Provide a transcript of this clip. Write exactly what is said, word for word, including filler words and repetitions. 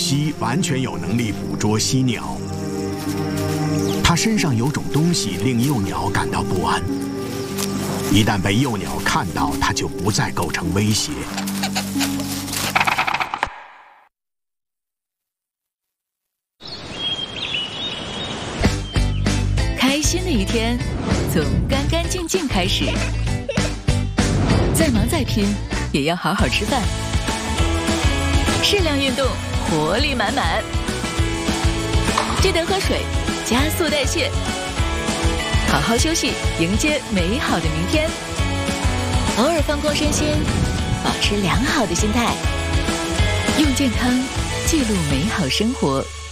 西完全有能力捕捉犀鸟，它身上有种东西令幼鸟感到不安。一旦被幼鸟看到，它就不再构成威胁。 开心的一天从干干净净开始，再忙再拼也要好好吃饭，适量运动，活力满满。记得喝水，加速代谢，好好休息，迎接美好的明天。偶尔放空身心，保持良好的心态，用健康记录美好生活。